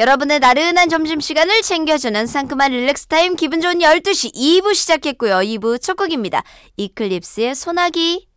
여러분의 나른한 점심시간을 챙겨주는 상큼한 릴렉스타임 기분 좋은 12시 2부 시작했고요. 2부 첫 곡입니다. 이클립스의 소나기.